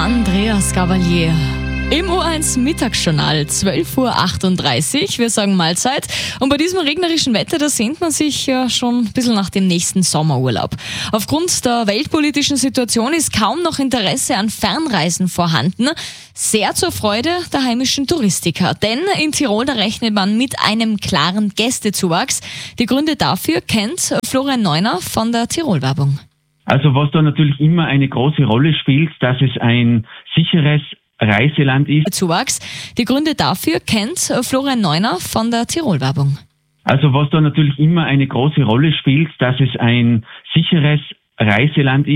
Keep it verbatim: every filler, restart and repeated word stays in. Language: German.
Andreas Gabalier. Im U eins Mittagsjournal, zwölf Uhr achtunddreißig, wir sagen Mahlzeit. Und bei diesem regnerischen Wetter, da sehnt man sich ja schon ein bisschen nach dem nächsten Sommerurlaub. Aufgrund der weltpolitischen Situation ist kaum noch Interesse an Fernreisen vorhanden. Sehr zur Freude der heimischen Touristiker. Denn in Tirol, da rechnet man mit einem klaren Gästezuwachs. Die Gründe dafür kennt Florian Neuner von der Tirol-Werbung. Also was da natürlich immer eine große Rolle spielt, dass es ein sicheres Reiseland ist. Zuwachs. Die Gründe dafür kennt Florian Neuner von der Tirol-Werbung. Also was da natürlich immer eine große Rolle spielt, dass es ein sicheres Reiseland ist.